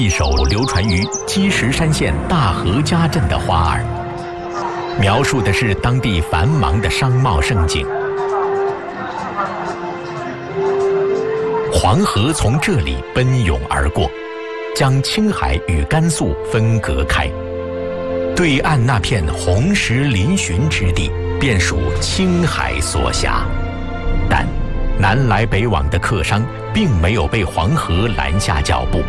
一首流传于积石山县大河家镇的花儿，描述的是当地繁忙的商贸盛景。黄河从这里奔涌而过，将青海与甘肃分隔开。对岸那片红石嶙峋之地，便属青海所辖。但南来北往的客商并没有被黄河拦下脚步。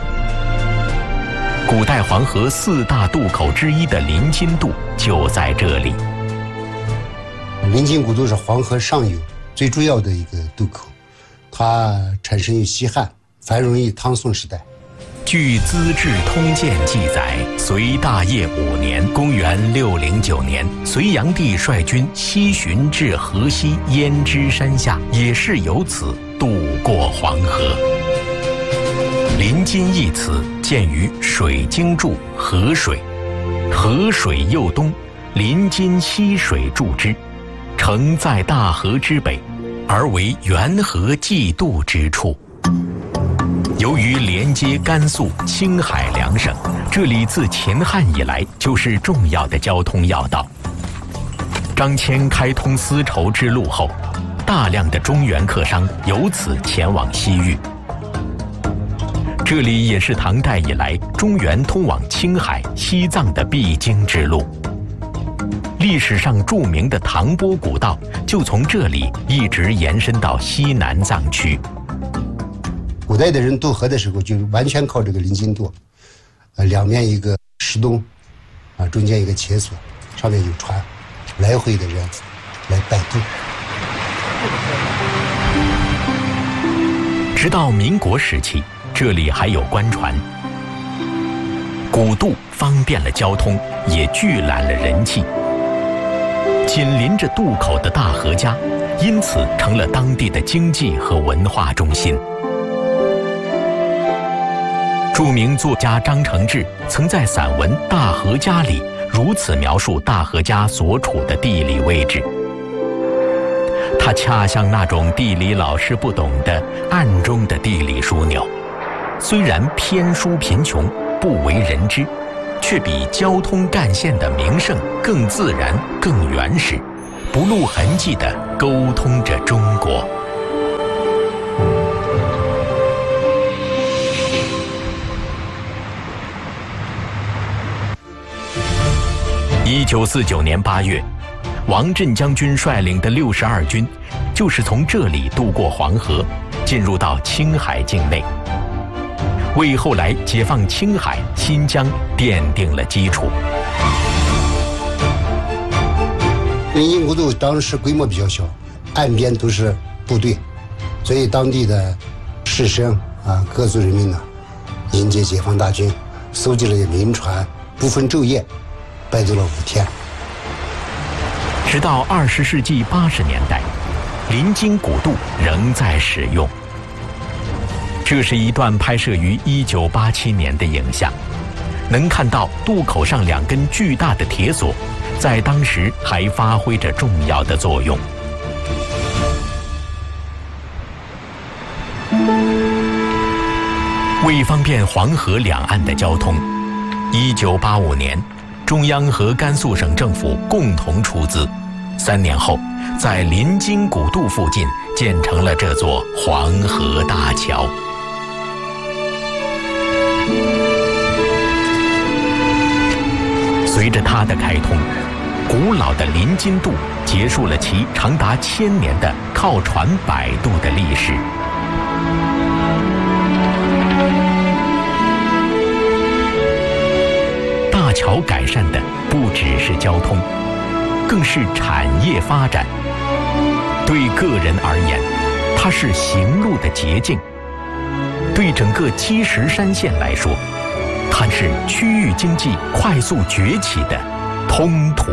古代黄河4大渡口之一的临津渡就在这里。 临津古渡是黄河上游最主要的一个渡口，它产生于西汉，繁荣于唐宋时代。 据《资治通鉴》记载，隋大业5年（公元609年），隋炀帝率军西巡至河西胭脂山下，也是由此渡过黄河。临津一词见于《水经注·河水》，河水右东，临津溪水注之，城在大河之北，而为元河济渡之处。由于连接甘肃、青海两省，这里自秦汉以来就是重要的交通要道。张骞开通丝绸之路后，大量的中原客商由此前往西域。这里也是唐代以来中原通往青海、西藏的必经之路。历史上著名的唐波古道就从这里一直延伸到西南藏区。 古代的人渡河的时候就完全靠这个临津渡，两面一个石洞，中间一个切索，上面有船，来回的人来摆渡。 直到民国时期，这里还有官船。古渡方便了交通，也聚揽了人气。紧邻着渡口的大河家，因此成了当地的经济和文化中心。著名作家张承志曾在散文《大河家》里如此描述大河家所处的地理位置。它恰像那种地理老师不懂的暗中的地理枢纽，虽然偏疏贫穷，不为人知，却比交通干线的名胜更自然、更原始，不露痕迹地沟通着中国。1949年8月，王震将军率领的62军就是从这里渡过黄河，进入到青海境内，为后来解放青海、新疆奠定了基础。 临津古渡当时规模比较小，岸边都是部队，所以当地的士绅各族人民呢，迎接解放大军，搜集了民船，不分昼夜，摆渡了5天。 直到20世纪80年代，临津古渡仍在使用。这是一段拍摄于1987年的影像，能看到渡口上2根巨大的铁索，在当时还发挥着重要的作用。为方便黄河两岸的交通，1985年，中央和甘肃省政府共同出资，3年后，在临津古渡附近建成了这座黄河大桥。随着它的开通，古老的临津渡结束了其长达1000年的靠船摆渡的历史。大桥改善的不只是交通，更是产业发展。对个人而言，它是行路的捷径；对整个积石山县来说，它是区域经济快速崛起的通途。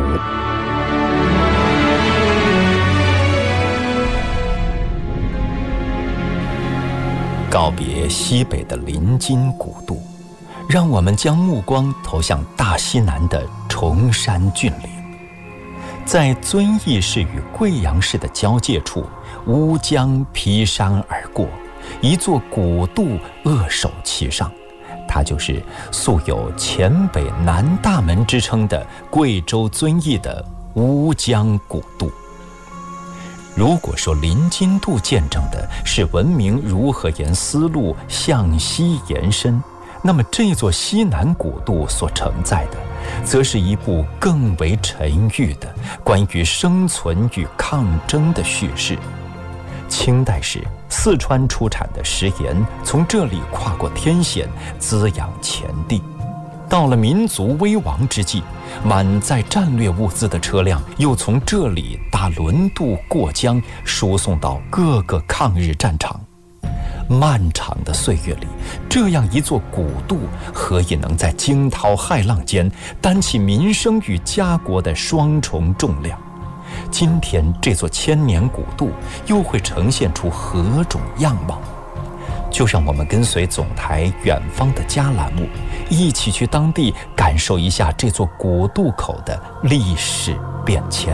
告别西北的临津古渡，让我们将目光投向大西南的崇山峻岭。在遵义市与贵阳市的交界处，乌江劈山而过，一座古渡扼守其上， 它就是素有黔北南大门之称的贵州遵义的乌江古渡。如果说林津渡见证的是文明如何沿丝路向西延伸，那么这座西南古渡所承载的，则是一部更为沉郁的关于生存与抗争的叙事。清代时，四川出产的食盐从这里跨过天险，滋养前地。到了民族危亡之际，满载战略物资的车辆又从这里搭轮渡过江，输送到各个抗日战场。漫长的岁月里，这样一座古渡，何以能在惊涛骇浪间担起民生与家国的双重重量？今天这座千年古渡又会呈现出何种样貌？就让我们跟随总台远方的家栏目，一起去当地感受一下这座古渡口的历史变迁。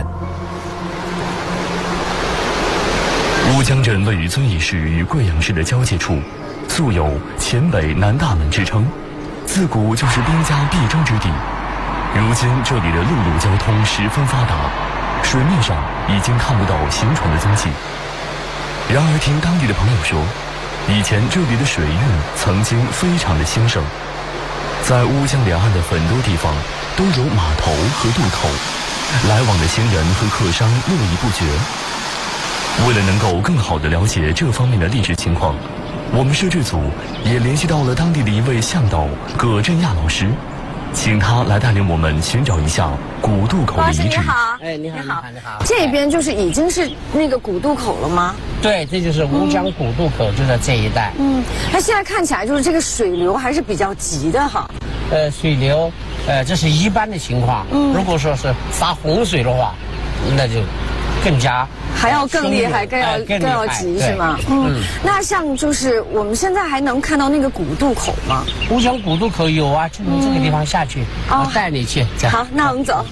乌江镇位于遵义市与贵阳市的交界处，素有黔北南大门之称，自古就是兵家必争之地。如今这里的陆路交通十分发达，水面上已经看不到行船的踪迹。然而听当地的朋友说，以前这里的水运曾经非常的兴盛，在乌江两岸的很多地方都有码头和渡口，来往的行人和客商络绎不绝。为了能够更好地了解这方面的历史情况，我们摄制组也联系到了当地的一位向导葛振亚老师，请他来带领我们寻找一下古渡口的遗址。 你好， 你好。 这边就是已经是那个古渡口了吗？ 对，这就是乌江古渡口，就在这一带。 那现在看起来就是这个水流还是比较急的哈。 水流，这是一般的情况。如果说是发洪水的话，那就更加还要更厉害，更要急是吗？那像就是我们现在还能看到那个古渡口吗？ 乌江古渡口有啊，就从这个地方下去，我带你去。 好，那我们走。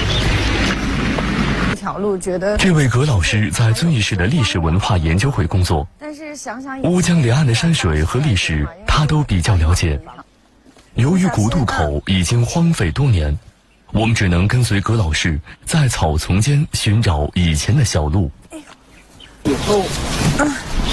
这条路觉得这位葛老师在遵义市的历史文化研究会工作， 但是想想乌江两岸的山水和历史他都比较了解。由于古渡口已经荒废多年，我们只能跟随葛老师在草丛间寻找以前的小路。 以后